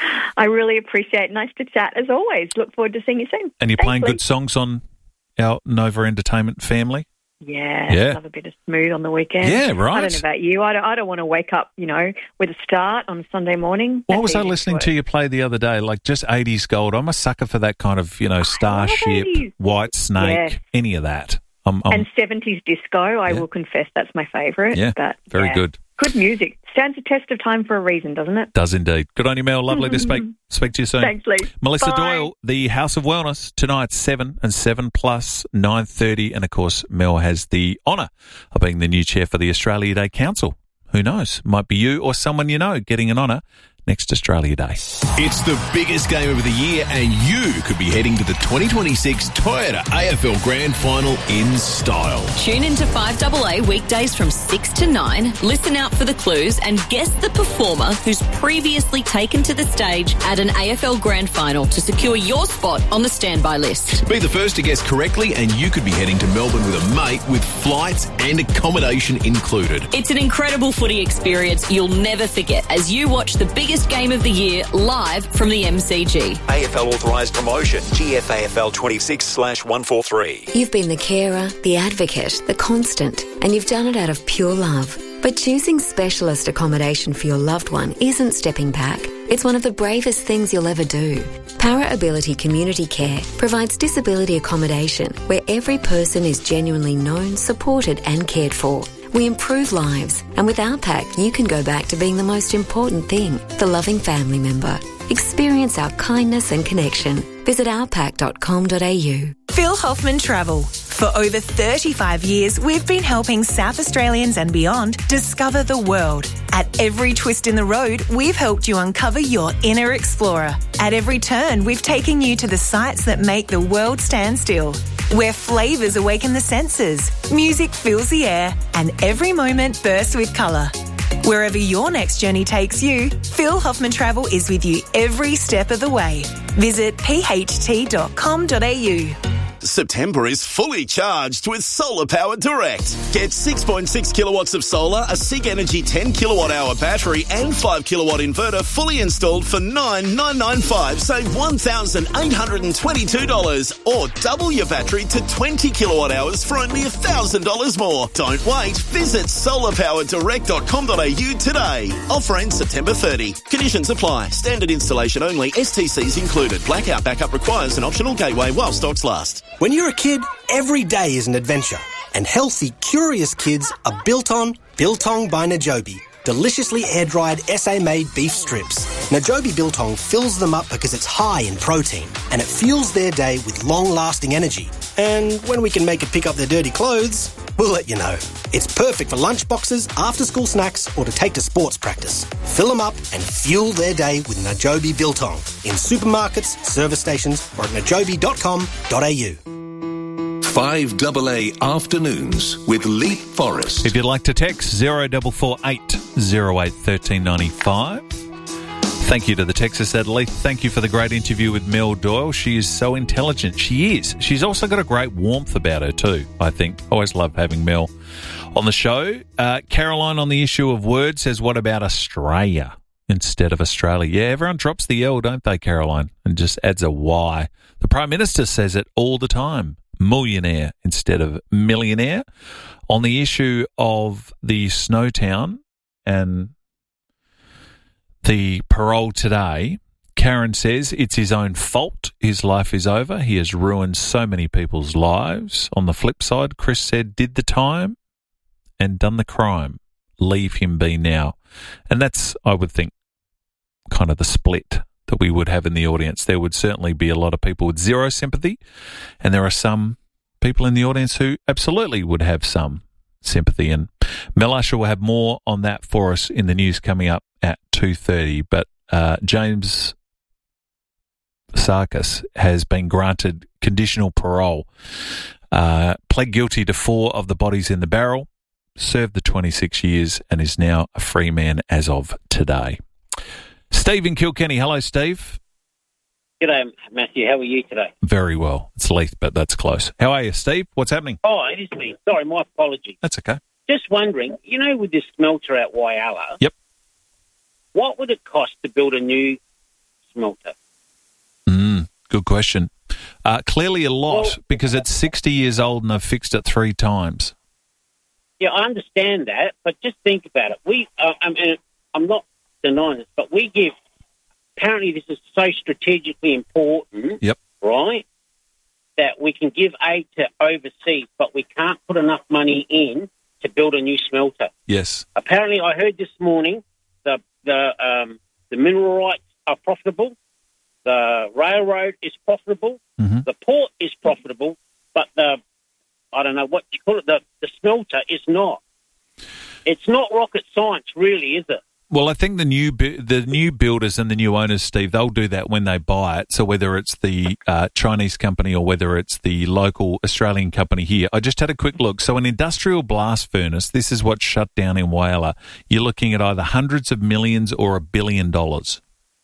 I really appreciate it. Nice to chat, as always. Look forward to seeing you soon. And you're Thanks, playing Lee. good songs on our Nova Entertainment family? Yeah, Yeah. love a bit of smooth on the weekend. Yeah, right. I don't know about you. I don't, I don't want to wake up, you know, with a start on a Sunday morning. What That's was I easy listening work. to you play the other day? Like just eighties gold. I'm a sucker for that kind of, you know, Starship, eighties. White Snake, Yes. any of that. I'm, I'm And seventies disco, I Yeah. will confess that's my favourite. Yeah, but very yeah. good. Good music. Stands the test of time for a reason, doesn't it? Does indeed. Good on you, Mel. Lovely to speak. Speak to you soon. Thanks, Lee. Melissa Bye. Doyle, the House of Wellness, tonight, seven and seven plus nine thirty. And, of course, Mel has the honour of being the new chair for the Australia Day Council. Who knows? Might be you or someone you know getting an honour next Australia Day. It's the biggest game of the year, and you could be heading to the twenty twenty-six Toyota A F L Grand Final in style. Tune into five A A weekdays from six to nine, listen out for the clues and guess the performer who's previously taken to the stage at an A F L Grand Final to secure your spot on the standby list. Be the first to guess correctly, and you could be heading to Melbourne with a mate with flights and accommodation included. It's an incredible footy experience you'll never forget as you watch the biggest game of the year live from the M C G. A F L authorised promotion, G F A F L twenty-six slash one forty-three. You've been the carer, the advocate, the constant, and you've done it out of pure love. But choosing specialist accommodation for your loved one isn't stepping back. It's one of the bravest things you'll ever do. Para Ability Community Care provides disability accommodation where every person is genuinely known, supported and cared for. We improve lives, and with our pack, you can go back to being the most important thing, the loving family member. Experience our kindness and connection. Visit our pack dot com dot a u. Phil Hoffman Travel. For over thirty-five years, we've been helping South Australians and beyond discover the world. At every twist in the road, we've helped you uncover your inner explorer. At every turn, we've taken you to the sights that make the world stand still. Where flavours awaken the senses, music fills the air, and every moment bursts with colour. Wherever your next journey takes you, Phil Hoffman Travel is with you every step of the way. Visit p h t dot com dot a u. September is fully charged with Solar Power Direct. Get six point six kilowatts of solar, a SIG Energy ten kilowatt hour battery and five kilowatt inverter fully installed for nine thousand nine hundred ninety-five dollars. Save one thousand eight hundred twenty-two dollars or double your battery to twenty kilowatt hours for only one thousand dollars more. Don't wait. Visit solar power direct dot com dot a u today. Offer ends September thirtieth. Conditions apply. Standard installation only. S T Cs included. Blackout backup requires an optional gateway while stocks last. When you're a kid, every day is an adventure. And healthy, curious kids are built on Biltong by Najobi. Deliciously air-dried S A-made beef strips. Najobi Biltong fills them up because it's high in protein and it fuels their day with long-lasting energy. And when we can make it pick up their dirty clothes, we'll let you know. It's perfect for lunchboxes, after-school snacks or to take to sports practice. Fill them up and fuel their day with Najobi Biltong in supermarkets, service stations or at najobi dot com dot a u. five double A Afternoons with Leap Forest. If you'd like to text, zero four four eight zero eight one three nine five. Thank you to the Texas Adelaide. Thank you for the great interview with Mel Doyle. She is so intelligent. She is. She's also got a great warmth about her too, I think. Always love having Mel on the show. Uh, Caroline on the issue of words says, what about Australia instead of Australia? Yeah, everyone drops the L, don't they, Caroline? And just adds a Y. The Prime Minister says it all the time. Millionaire instead of millionaire. On the issue of the Snowtown and the parole today, Karen says it's his own fault. His life is over. He has ruined so many people's lives. On the flip side, Chris said, did the time and done the crime. Leave him be now. And that's, I would think, kind of the split that we would have in the audience. There would certainly be a lot of people with zero sympathy, and there are some people in the audience who absolutely would have some sympathy. And Mel Usher will have more on that for us in the news coming up at two thirty. But uh, James Sarkis has been granted conditional parole, uh, pled guilty to four of the bodies in the barrel, served the twenty-six years, and is now a free man as of today. Steve in Kilkenny. Hello, Steve. G'day, Matthew. How are you today? Very well. It's Leith, but that's close. How are you, Steve? What's happening? Oh, it is me. Sorry, my apologies. That's okay. Just wondering, you know, with this smelter at Whyalla, yep. what would it cost to build a new smelter? Mm, good question. Uh, clearly a lot, well, because it's sixty years old and they've fixed it three times. Yeah, I understand that, but just think about it. We, uh, I mean, I'm not denying this, but we give, apparently this is so strategically important, yep. right, that we can give aid to overseas, but we can't put enough money in to build a new smelter. Yes. Apparently, I heard this morning the the um, the mineral rights are profitable, the railroad is profitable, mm-hmm. the port is profitable, but the, I don't know what you call it, the, the smelter is not. It's not rocket science, really, is it? Well, I think the new bu- the new builders and the new owners, Steve, they'll do that when they buy it. So whether it's the uh, Chinese company or whether it's the local Australian company here, I just had a quick look. So an industrial blast furnace, this is what's shut down in Whyalla. You're looking at either hundreds of millions or a billion dollars.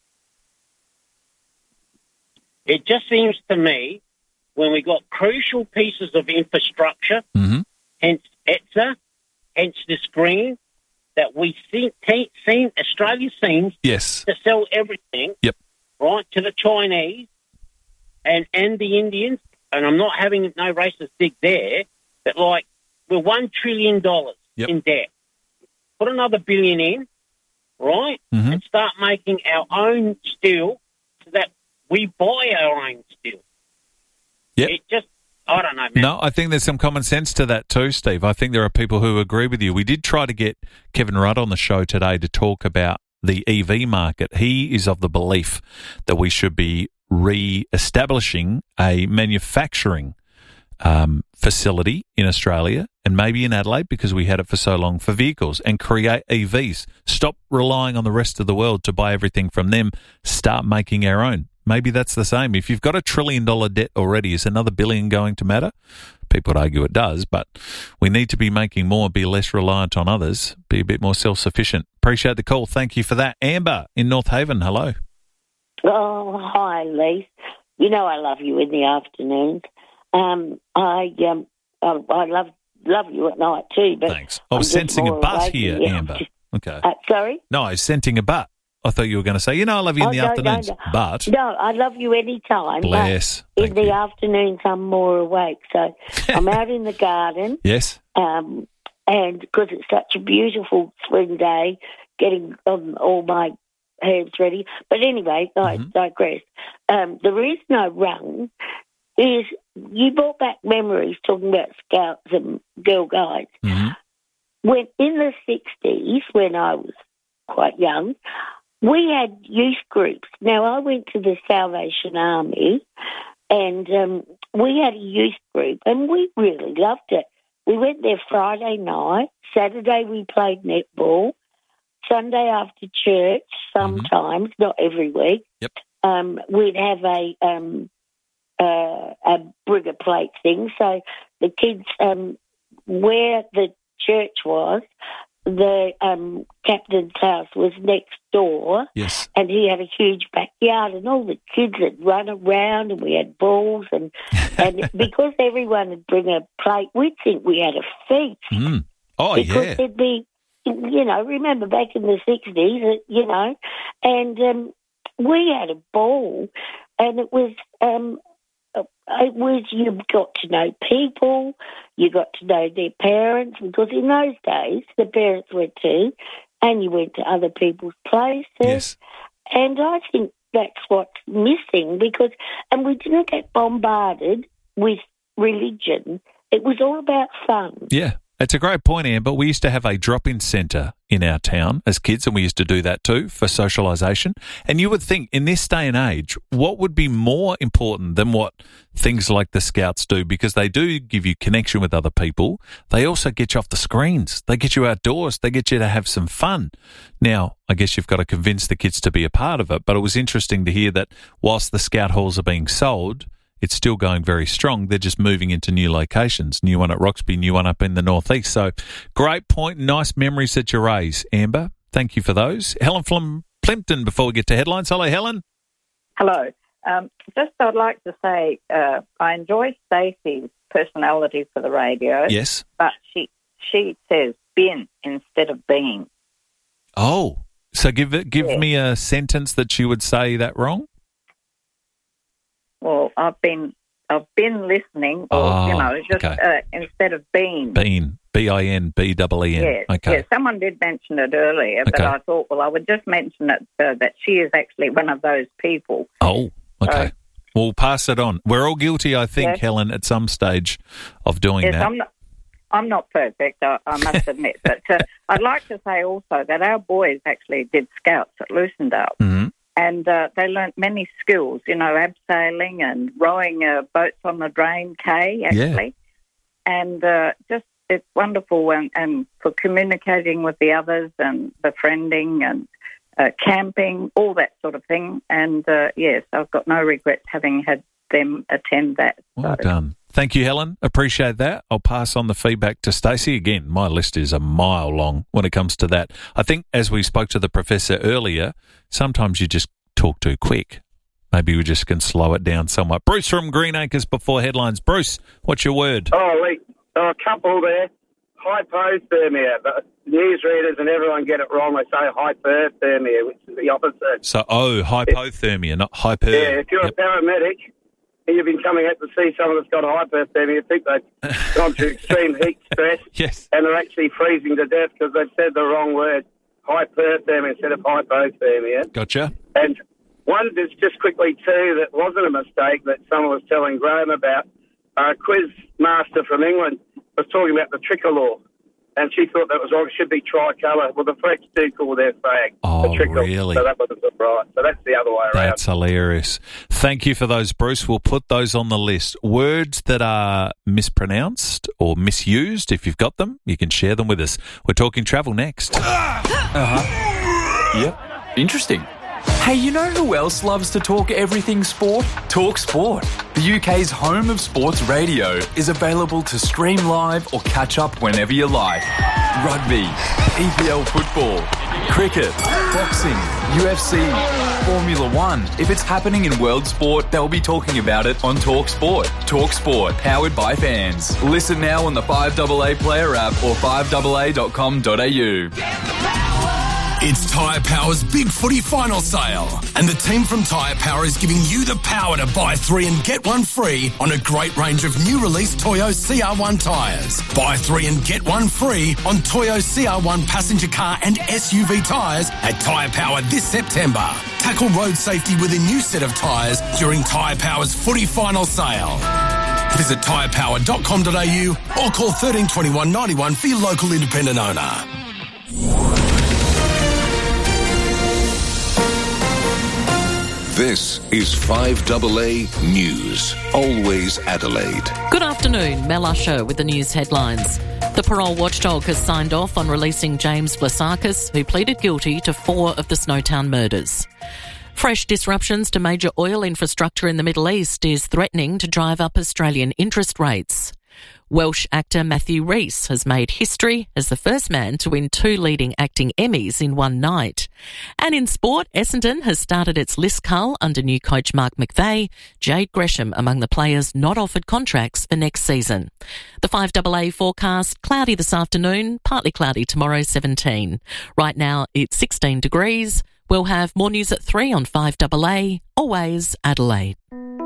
It just seems to me when we got crucial pieces of infrastructure, mm-hmm. hence E T S A, hence this green, that we seem, seem Australia seems yes. to sell everything, yep. right, to the Chinese and, and the Indians, and I'm not having no racist dig there, but like we're one trillion dollars yep. in debt. Put another billion in, right, mm-hmm. and start making our own steel so that we buy our own steel. Yep. It just, I don't know, man. No, I think there's some common sense to that too, Steve. I think there are people who agree with you. We did try to get Kevin Rudd on the show today to talk about the E V market. He is of the belief that we should be re-establishing a manufacturing um, facility in Australia and maybe in Adelaide, because we had it for so long, for vehicles, and create E Vs. Stop relying on the rest of the world to buy everything from them. Start making our own. Maybe that's the same. If you've got a trillion dollar debt already, is another billion going to matter? People would argue it does, but we need to be making more, be less reliant on others, be a bit more self-sufficient. Appreciate the call. Thank you for that. Amber in North Haven, hello. Oh, hi, Lee. You know I love you in the afternoons. Um, I um, I, I love love you at night too. But thanks. I was sensing a butt here, Amber. Okay. Uh, sorry? No, I was scenting a butt. I thought you were going to say, you know, I love you in oh, the no, afternoons, no, no. but... No, I love you any time. Bless. In the you. afternoons, I'm more awake. So I'm out in the garden. Yes. Um, and because it's such a beautiful spring day, getting um, all my herbs ready. But anyway, I mm-hmm. digress. Um, the reason I rung is you brought back memories talking about Scouts and Girl Guides. Mm-hmm. When in the sixties, when I was quite young, we had youth groups. Now, I went to the Salvation Army, and um, we had a youth group, and we really loved it. We went there Friday night. Saturday we played netball. Sunday after church, sometimes, mm-hmm. not every week, yep. um, we'd have a um, uh, a brigger plate thing. So the kids, um, where the church was, the um, captain's house was next door, yes, and he had a huge backyard, and all the kids had run around, and we had balls, and and because everyone would bring a plate, we'd think we had a feast. Mm. Oh, because yeah. there'd be, you know, remember back in the sixties, you know, and um, we had a ball, and it was um, it was you got to know people, you got to know their parents, because in those days the parents went to, and you went to other people's places. Yes. And I think that's what's missing, because, and we didn't get bombarded with religion. It was all about fun. Yeah. It's a great point, Amber. We used to have a drop-in centre in our town as kids, and we used to do that too for socialisation. And you would think in this day and age, what would be more important than what things like the Scouts do? Because they do give you connection with other people. They also get you off the screens. They get you outdoors. They get you to have some fun. Now, I guess you've got to convince the kids to be a part of it, but it was interesting to hear that whilst the Scout halls are being sold, it's still going very strong. They're just moving into new locations. New one at Roxby, new one up in the northeast. So great point. Nice memories that you raise, Amber. Thank you for those. Helen from Plympton before we get to headlines. Hello, Helen. Hello. Um, just I'd like to say uh, I enjoy Stacey's personality for the radio. Yes. But she she says been instead of being. Oh, so give it, give yeah. me a sentence that she would say that wrong. Well, I've been I've been listening, or oh, you know, just okay. uh, instead of being. Been, B I N, B E E N. Yeah, okay. yeah. Someone did mention it earlier, but Okay. I thought, well, I would just mention it uh, that she is actually one of those people. Oh, okay. So, we'll pass it on. We're all guilty, I think, Yes. Helen, at some stage of doing yes, that. I'm not. I'm not perfect, I, I must admit, but uh, I'd like to say also that our boys actually did Scouts at Lucendale. Mm-hmm. And uh, they learnt many skills, you know, abseiling and rowing uh, boats on the Drain K, actually. Yeah. And uh, just it's wonderful and, and for communicating with the others and befriending and uh, camping, all that sort of thing. And, uh, yes, I've got no regrets having had them attend that. Well so. done. Thank you, Helen. Appreciate that. I'll pass on the feedback to Stacey. Again, my list is a mile long when it comes to that. I think, as we spoke to the professor earlier, sometimes you just talk too quick. Maybe we just can slow it down somewhat. Bruce from Greenacres before headlines. Bruce, what's your word? Oh, Lee, oh, a couple there. Hypothermia. The newsreaders and everyone get it wrong. They say hyperthermia, which is the opposite. So, oh, hypothermia, not hyper. Yeah, if you're Yep. a paramedic and you've been coming out to see someone that's got hypothermia, you think they've gone through extreme heat stress yes. and they're actually freezing to death because they've said the wrong word, hyperthermia instead of hypothermia. Gotcha. And one is just quickly too that wasn't a mistake that someone was telling Graham about. A quiz master from England was talking about the tricolour, and she thought that was wrong. It should be tricolour. Well, the French do call their flag Oh, the tricolour, really? so that wasn't right. So that's the other way around. That's hilarious. Thank you for those, Bruce. We'll put those on the list. Words that are mispronounced or misused, if you've got them, you can share them with us. We're talking travel next. Uh-huh. Yep. Interesting. Hey, you know who else loves to talk everything sport? Talk Sport. The U K's home of sports radio is available to stream live or catch up whenever you like. Rugby, E P L football, cricket, boxing, U F C, Formula One. If it's happening in world sport, they'll be talking about it on Talk Sport. Talk Sport, powered by fans. Listen now on the five A A Player app or five A A dot com dot a u. It's Tyre Power's Big Footy Final Sale, and the team from Tyre Power is giving you the power to buy three and get one free on a great range of new release Toyo C R one tyres. Buy three and get one free on Toyo C R one passenger car and S U V tyres at Tyre Power this September. Tackle road safety with a new set of tyres during Tyre Power's footy final sale. Visit tyre power dot com dot a u or call thirteen twenty-one ninety-one for your local independent owner. This is five A A News. Always Adelaide. Good afternoon, Mel Usher with the news headlines. The parole watchdog has signed off on releasing James Vlasakis, who pleaded guilty to four of the Snowtown murders. Fresh disruptions to major oil infrastructure in the Middle East is threatening to drive up Australian interest rates. Welsh actor Matthew Rhys has made history as the first man to win two leading acting Emmys in one night. And in sport, Essendon has started its list cull under new coach Mark McVeigh, Jade Gresham among the players not offered contracts for next season. The five A A forecast, cloudy this afternoon, partly cloudy tomorrow, seventeen. Right now it's sixteen degrees. We'll have more news at three on five A A, always Adelaide.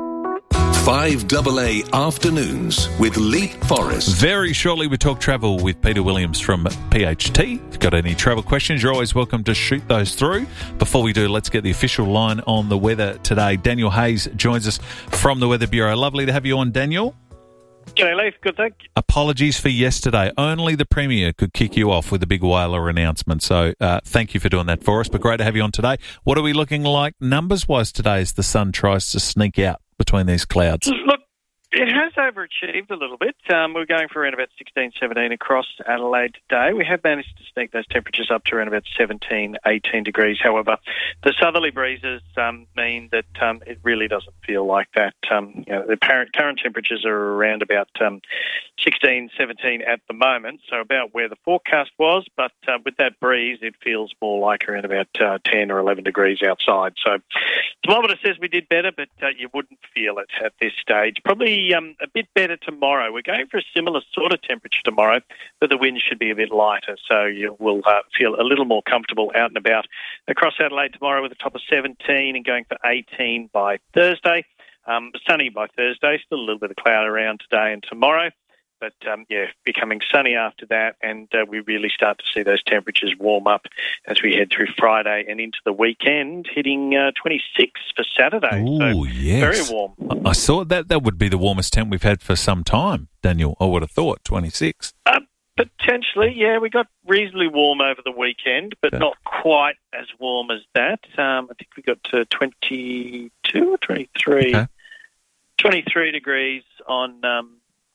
five A A Afternoons with Leap Forest. Very shortly we talk travel with Peter Williams from P H T. If you've got any travel questions, you're always welcome to shoot those through. Before we do, let's get the official line on the weather today. Daniel Hayes joins us from the Weather Bureau. Lovely to have you on, Daniel. G'day, Leif. Good, thank you. Apologies for yesterday. Only the Premier could kick you off with a big whaler announcement. So uh, thank you for doing that for us. But great to have you on today. What are we looking like numbers-wise today as the sun tries to sneak out between these clouds? Look, it has overachieved a little bit. Um, we're going for around about sixteen, seventeen across Adelaide today. We have managed to sneak those temperatures up to around about seventeen, eighteen degrees. However, the southerly breezes um, mean that um, it really doesn't feel like that. Um, you know, the current, current temperatures are around about um, sixteen, seventeen at the moment, so about where the forecast was. But uh, with that breeze, it feels more like around about uh, ten or eleven degrees outside. So the thermometer says we did better, but uh, you wouldn't feel it at this stage. Probably Um, a bit better tomorrow. We're going for a similar sort of temperature tomorrow, but the wind should be a bit lighter, so you will uh, feel a little more comfortable out and about across Adelaide tomorrow with a top of seventeen and going for eighteen by Thursday. Um, sunny by Thursday, still a little bit of cloud around today and tomorrow. But, um, yeah, becoming sunny after that, and uh, we really start to see those temperatures warm up as we head through Friday and into the weekend, hitting uh, twenty-six for Saturday. Oh, so yes. Very warm. I saw that. That would be the warmest temp we've had for some time, Daniel. I would have thought, twenty-six. Uh, potentially, yeah. We got reasonably warm over the weekend, but okay. not quite as warm as that. Um, I think we got to twenty-two or twenty-three. Okay. twenty-three degrees on Um,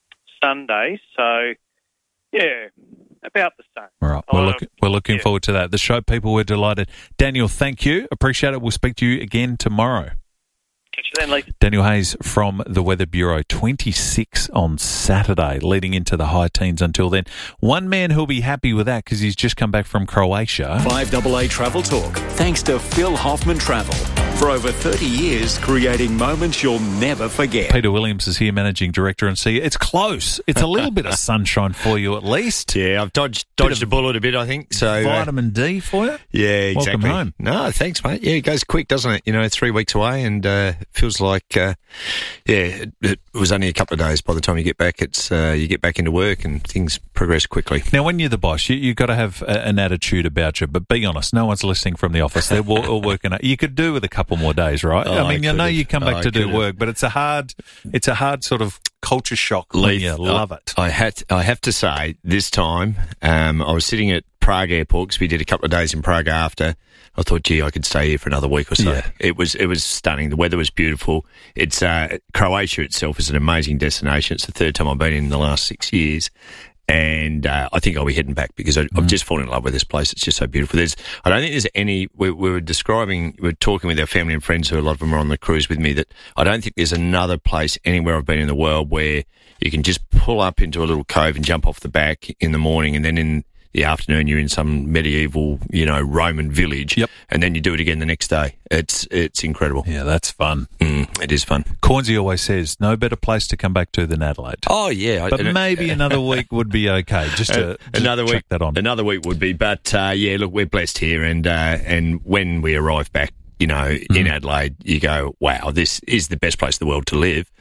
Sunday, so yeah, about the same. All right, we're, uh, look, we're looking yeah. forward to that. The show people were delighted. Daniel, thank you. Appreciate it. We'll speak to you again tomorrow. Catch you then, Lee. Daniel Hayes from the Weather Bureau, twenty-six on Saturday, leading into the high teens until then. One man who'll be happy with that because he's just come back from Croatia. five A A Travel Talk, thanks to Phil Hoffman Travel. For over thirty years, creating moments you'll never forget. Peter Williams is here, Managing Director and C E O. It's close. It's a little bit of sunshine for you at least. Yeah, I've dodged dodged a bullet a bit, I think. So Vitamin uh, D for you? Yeah, exactly. Welcome home. No, thanks, mate. Yeah, it goes quick, doesn't it? You know, three weeks away and uh, feels like, uh, yeah, it, it was only a couple of days by the time you get back. It's uh, you get back into work and things progress quickly. Now, when you're the boss, you, you've got to have a, an attitude about you, but be honest, no one's listening from the office. They're all working. You could do with a couple more days, right? Oh, I mean, I I know have. you come back oh, to do have. work, but it's a hard, it's a hard sort of culture shock when Leaf, you love I, it. I had, I have to say, this time, um, I was sitting at Prague Airport because we did a couple of days in Prague after. I thought, gee, I could stay here for another week or so. Yeah. It was, it was stunning. The weather was beautiful. It's uh, Croatia itself is an amazing destination. It's the third time I've been in the last six years. And uh, I think I'll be heading back because I, mm. I've just fallen in love with this place. It's just so beautiful. There's, I don't think there's any. We, we were describing, we were talking with our family and friends, who a lot of them are on the cruise with me. That I don't think there's another place anywhere I've been in the world where you can just pull up into a little cove and jump off the back in the morning, and then in the afternoon you're in some medieval, you know, Roman village. Yep. And then you do it again the next day. It's it's incredible. Yeah, that's fun. Mm, it is fun. Cornsey always says, no better place to come back to than Adelaide. Oh, yeah. But maybe another week would be okay, just to just another check week, that on. Another week would be. But, uh, yeah, look, we're blessed here. And, uh, and when we arrive back, you know, mm. in Adelaide, you go, wow, this is the best place in the world to live.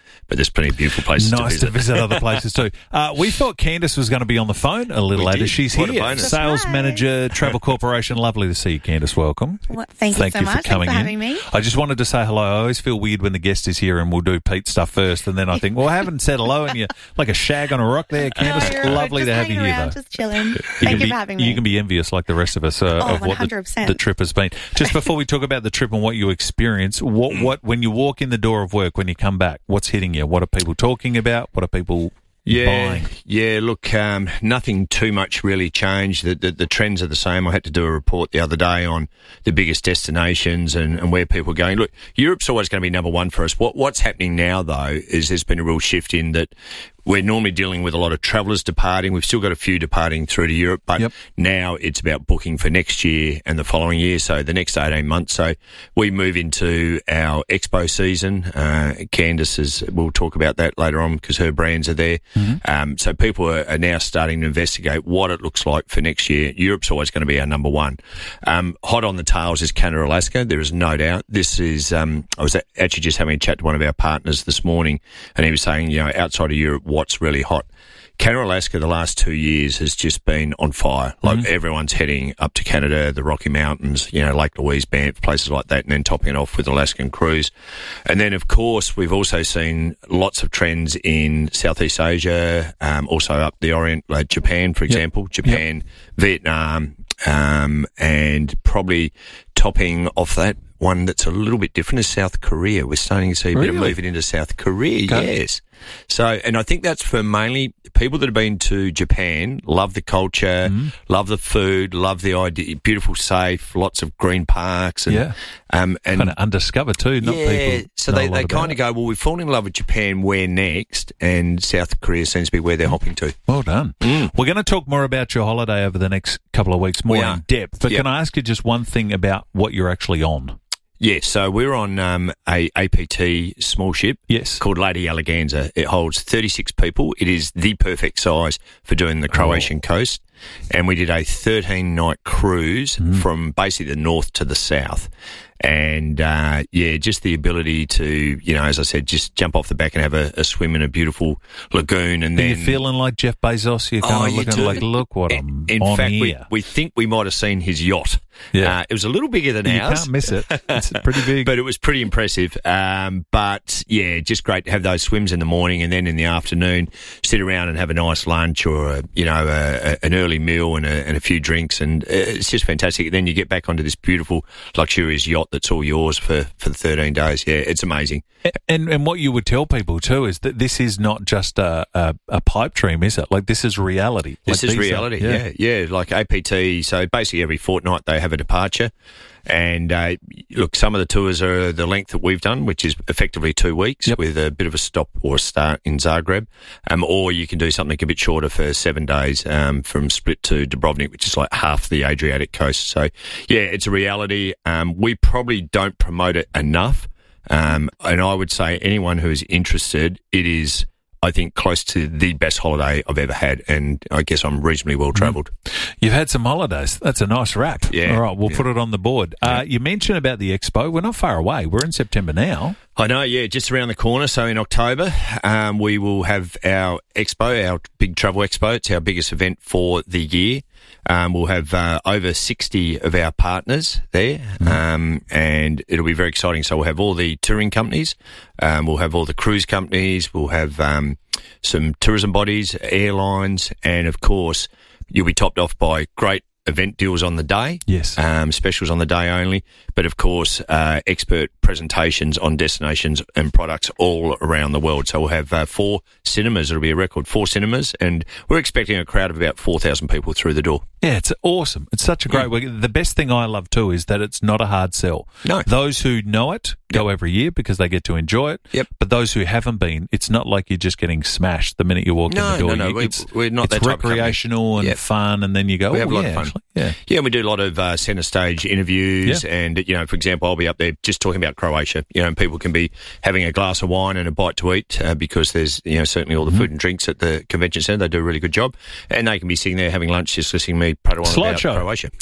but there's plenty of beautiful places nice to visit. to visit other places too. Uh, we thought Candice was going to be on the phone a little We later. did. She's What a here, bonus. sales Surprise. manager, Travel Corporation. Lovely to see you, Candice. Welcome. Well, thank you Thank so you much. for coming Thanks for in. having me. I just wanted to say hello. I always feel weird when the guest is here and we'll do Pete's stuff first, and then I think, well, I haven't said hello, and you're like a shag on a rock there, Candice. No, you're Lovely just to have you hanging here, around, though. just chilling. You Thank can you be, for having me. You can be envious like the rest of us uh, Oh, of what one the, hundred percent. the trip has been. Just before we talk about the trip and what you experience, what, what when you walk in the door of work, when you come back, what's hitting you? What are people talking about? What are people Yeah, buying? yeah. Look, um, nothing too much really changed. The, the the trends are the same. I had to do a report the other day on the biggest destinations and, and where people are going. Look, Europe's always going to be number one for us. What what's happening now though is there's been a real shift in that. We're normally dealing with a lot of travellers departing. We've still got a few departing through to Europe, but yep. now it's about booking for next year and the following year, so the next eighteen months. So we move into our expo season. Uh, Candice is, we'll talk about that later on because her brands are there. Mm-hmm. Um, so people are, are now starting to investigate what it looks like for next year. Europe's always going to be our number one. Um, hot on the tails is Canada, Alaska. There is no doubt. This is, um, I was actually just having a chat to one of our partners this morning, and he was saying, you know, outside of Europe, what's really hot. Canada, Alaska, the last two years has just been on fire. Like Mm-hmm. everyone's heading up to Canada, the Rocky Mountains, you know, Lake Louise, Banff, places like that, and then topping it off with Alaskan cruise. And then, of course, we've also seen lots of trends in Southeast Asia, um, also up the Orient, like Japan, for example, yep. Japan, yep. Vietnam, um, and probably topping off that. One that's a little bit different is South Korea. We're starting to see a really? bit of movement into South Korea, Okay. yes. So, and I think that's for mainly people that have been to Japan, love the culture, mm-hmm. love the food, love the idea, beautiful, safe, lots of green parks. And, yeah. Um, and kind of undiscovered too, not yeah, people. so know they, a lot they about kind of it. go, well, we've fallen in love with Japan, where next? And South Korea seems to be where they're hopping to. Well done. Mm. We're going to talk more about your holiday over the next couple of weeks, more We are. in depth. But Yep. can I ask you just one thing about what you're actually on? Yes, so we're on um, a A P T small ship yes. called Lady Alleganza. It holds thirty-six people. It is the perfect size for doing the Croatian oh. coast. And we did a thirteen-night cruise mm. from basically the north to the south. And, uh, yeah, just the ability to, you know, as I said, just jump off the back and have a, a swim in a beautiful lagoon. And Are then you feeling like Jeff Bezos? You're kind Oh, of you looking do. like, look what I'm In on fact, we, here. we think we might have seen his yacht. Yeah. Uh, it was a little bigger than you ours. can't miss it. It's pretty big. But it was pretty impressive. Um, but, yeah, just great to have those swims in the morning and then in the afternoon sit around and have a nice lunch or, a, you know, a, a, an early meal and a, and a few drinks. And it's just fantastic. Then you get back onto this beautiful, luxurious yacht that's all yours for, for the thirteen days. Yeah, it's amazing. And and what you would tell people too is that this is not just a, a, a pipe dream, is it? Like this is reality. This like is these are- reality, yeah. yeah, yeah. Like A P T, so basically every fortnight they have a departure. And uh, look, some of the tours are the length that we've done, which is effectively two weeks Yep. with a bit of a stop or a start in Zagreb. Um, or you can do something a bit shorter for seven days um, from Split to Dubrovnik, which is like half the Adriatic coast. So, yeah, it's a reality. Um, we probably don't promote it enough. Um, and I would say anyone who is interested, it is, I think, close to the best holiday I've ever had. And I guess I'm reasonably well travelled. You've had some holidays. That's a nice wrap. Yeah. All right, we'll Yeah. put it on the board. Uh, you mentioned about the expo. We're not far away. We're in September now. I know, yeah, just around the corner. So in October, um, we will have our expo, our big travel expo. It's our biggest event for the year. Um, we'll have uh, over sixty of our partners there, Mm-hmm. um, and it'll be very exciting. So we'll have all the touring companies, um, we'll have all the cruise companies, we'll have um, some tourism bodies, airlines, and of course, you'll be topped off by great event deals on the day. Yes. Um, specials on the day only. But of course, uh, expert presentations on destinations and products all around the world. So we'll have uh, four cinemas. It'll be a record, four cinemas. And we're expecting a crowd of about four thousand people through the door. Yeah, it's awesome. It's such a great week. The best thing I love too is that it's not a hard sell. No. Those who know it go every year because they get to enjoy it. Yep. But those who haven't been, it's not like you're just getting smashed the minute you walk No, in the door. no, no. You- We- it's, we're not it's that type of company. recreational and Yep. fun, and then you go, We have oh, a lot yeah, of fun. actually, yeah. Yeah, and we do a lot of uh, centre stage interviews. Yeah. And, you know, for example, I'll be up there just talking about Croatia. You know, and people can be having a glass of wine and a bite to eat uh, because there's, you know, certainly all the Mm-hmm. food and drinks at the convention centre. They do a really good job. And they can be sitting there having lunch just listening to me prattle on about Slideshow. Croatia. Yeah.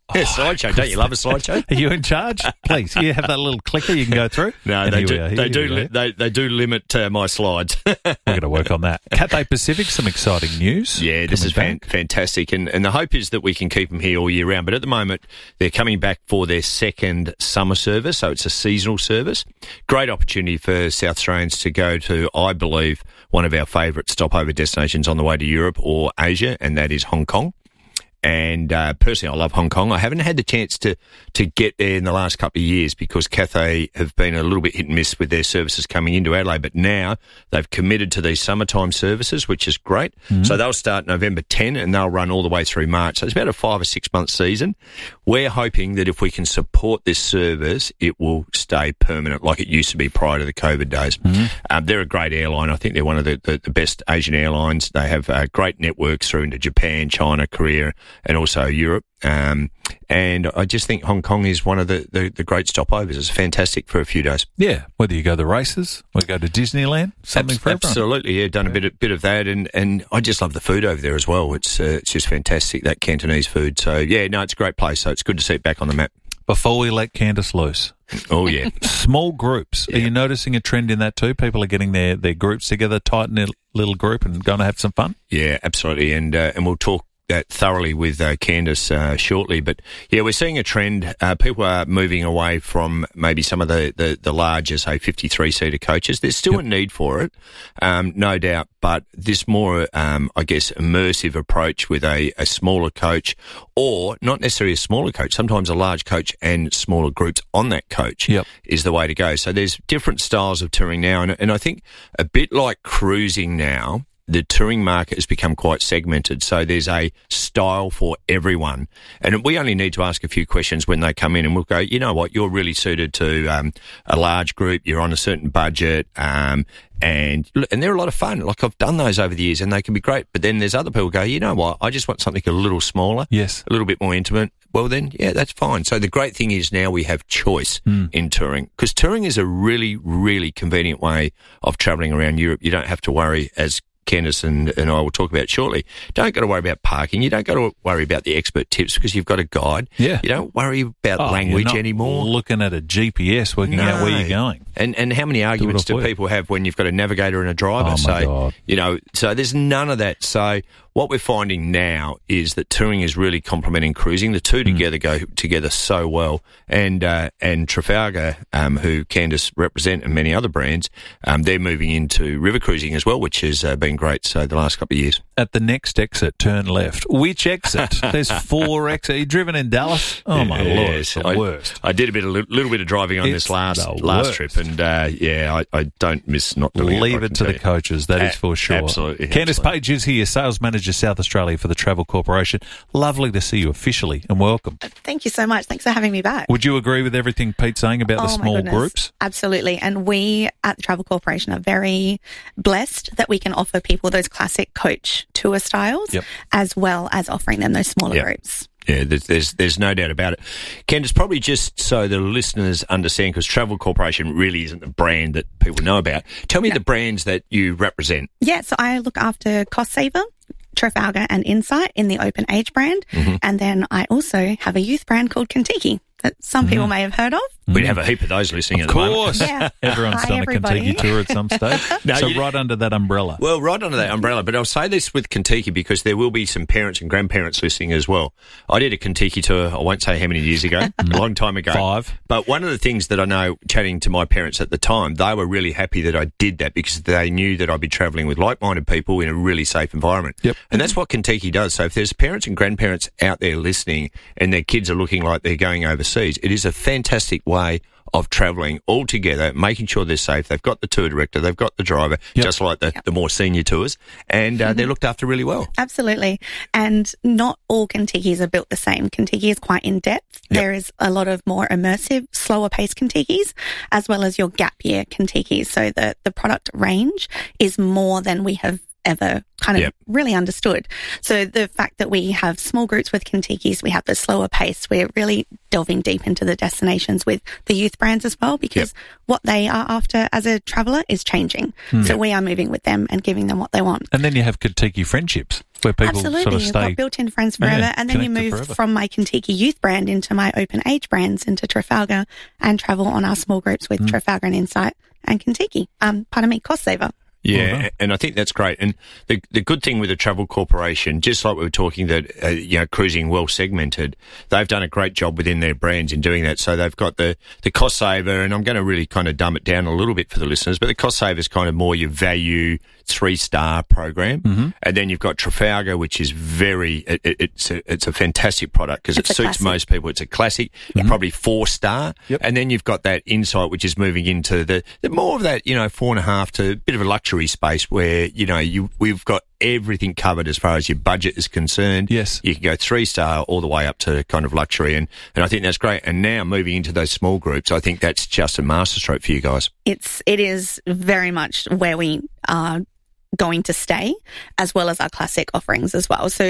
Yeah, slideshow. Don't you love a slideshow? Are you in charge? Please, you have that little clicker you can go through. No, And they here do. we are. They Here do. we Li- are. they they do limit uh, my slides. We're going to work on that. Cathay Pacific, some exciting news. Yeah, this coming is fan- back. fantastic, and and the hope is that we can keep them here all year round. But at the moment, they're coming back for their second summer service, so it's a seasonal service. Great opportunity for South Australians to go to, I believe, one of our favourite stopover destinations on the way to Europe or Asia, and that is Hong Kong. And uh, personally, I love Hong Kong. I haven't had the chance to, to get there in the last couple of years because Cathay have been a little bit hit and miss with their services coming into Adelaide. But now they've committed to these summertime services, which is great. Mm-hmm. So they'll start November tenth and they'll run all the way through March. So it's about a five or six month season. We're hoping that if we can support this service, it will stay permanent like it used to be prior to the COVID days. Mm-hmm. Um, they're a great airline. I think they're one of the, the, the best Asian airlines. They have uh, great networks through into Japan, China, Korea, and also Europe. Um, and I just think Hong Kong is one of the, the, the great stopovers. It's fantastic for a few days. Yeah, whether you go to the races or go to Disneyland, something Abs- for everyone. Absolutely, yeah. Done a bit of, bit of that, and, and I just love the food over there as well. It's uh, it's just fantastic, that Cantonese food. So yeah, no, it's a great place. So it's good to see it back on the map. Before we let Candice loose. Oh, yeah. Small groups. Yeah. Are you noticing a trend in that too? People are getting their, their groups together, tight in a little group and going to have some fun? Yeah, absolutely. And uh, and we'll talk that thoroughly with uh, Candice uh, shortly. But yeah, we're seeing a trend. Uh, people are moving away from maybe some of the, the, the larger, say, fifty-three seater coaches. There's still yep. a need for it, um, no doubt. But this more, um, I guess, immersive approach with a, a smaller coach, or not necessarily a smaller coach, sometimes a large coach and smaller groups on that coach yep. is the way to go. So there's different styles of touring now. And, and I think a bit like cruising now, the touring market has become quite segmented. So there's a style for everyone. And we only need to ask a few questions when they come in and we'll go, you know what, you're really suited to um, a large group. You're on a certain budget. Um, and and they're a lot of fun. Like I've done those over the years and they can be great. But then there's other people who go, you know what, I just want something a little smaller. Yes. A little bit more intimate. Well then, yeah, that's fine. So the great thing is now we have choice mm. in touring, because touring is a really, really convenient way of travelling around Europe. You don't have to worry, as Candice and, and I will talk about shortly. Don't got to worry about parking. You don't got to worry about the expert tips because you've got a guide. Yeah. You don't worry about oh, language you're not anymore. Looking at a G P S, working no. out where you're going. And and how many arguments do, do people have when you've got a navigator and a driver? Oh, my so, God. You know, so there's none of that. So what we're finding now is that touring is really complementing cruising. The two mm. together go together so well. And uh, and Trafalgar, um, who Candice represent, and many other brands, um, they're moving into river cruising as well, which has uh, been great so the last couple of years. At the next exit, turn left. Which exit? There's four exits. Are you driven in Dallas? Oh, my yes, Lord, it's the I, worst. I did a bit, a little bit of driving on it's this last last worst. trip, and uh, yeah, I, I don't miss not doing Leave it. it to the coaches, that A- is for sure. Absolutely. Candice absolutely. Page is here, Sales Manager South Australia for the Travel Corporation. Lovely to see you officially, and welcome. Thank you so much. Thanks for having me back. Would you agree with everything Pete's saying about oh, the small my goodness. groups? Absolutely. And we at the Travel Corporation are very blessed that we can offer people those classic coach tour styles, yep. as well as offering them those smaller yep. groups. Yeah, there's, there's there's no doubt about it. Candice, probably just so the listeners understand, because Travel Corporation really isn't the brand that people know about. Tell me no. the brands that you represent. Yeah, so I look after Cost Saver, Trafalgar and Insight in the Open Age brand. Mm-hmm. And then I also have a youth brand called Contiki that some mm-hmm. people may have heard of. We'd have a heap of those listening of at course. the moment. Yeah. Everyone's Hi, done everybody. a Contiki tour at some stage. no, so you, right under that umbrella. Well, right under that umbrella. But I'll say this with Contiki because there will be some parents and grandparents listening as well. I did a Contiki tour, I won't say how many years ago, a long time ago. Five. But one of the things that I know, chatting to my parents at the time, they were really happy that I did that because they knew that I'd be travelling with like-minded people in a really safe environment. Yep. And that's what Contiki does. So if there's parents and grandparents out there listening and their kids are looking like they're going overseas, it is a fantastic way of travelling all together, making sure they're safe. They've got the tour director, they've got the driver, yep. just like the, yep. the more senior tours, and uh, mm-hmm. they're looked after really well. Absolutely. And not all Contikis are built the same. Contiki is quite in-depth. Yep. There is a lot of more immersive, slower-paced Contikis, as well as your gap year Contikis. So the, the product range is more than we have ever kind of yep. really understood. So the fact that we have small groups with Contikis, we have the slower pace, we're really delving deep into the destinations with the youth brands as well, because yep. what they are after as a traveller is changing. Mm. So yep. we are moving with them and giving them what they want. And then you have Contiki friendships, where people Absolutely. sort of You've stay. got built-in friends forever, Yeah, and then you connected move forever. from my Contiki Youth brand into my Open Age brands into Trafalgar, and travel on our small groups with Mm. Trafalgar and Insight and Contiki. Um, pardon me, Cost Saver. Yeah, and I think that's great. And the the good thing with the Travel Corporation, just like we were talking that, uh, you know, cruising well segmented, they've done a great job within their brands in doing that. So they've got the, the cost saver, and I'm going to really kind of dumb it down a little bit for the listeners, but the cost saver is kind of more your value three-star program. Mm-hmm. And then you've got Trafalgar, which is very, it, it, it's a, it's a fantastic product because it It's a suits classic. most people. It's a classic, probably four-star. Yep. And then you've got that Insight, which is moving into the, the more of that, you know, four and a half to a bit of a luxury space where, you know, you we've got everything covered as far as your budget is concerned. Yes. You can go three-star all the way up to kind of luxury. And, and I think that's great. And now moving into those small groups, I think that's just a masterstroke for you guys. It's it is very much where we are going to stay, as well as our classic offerings as well. So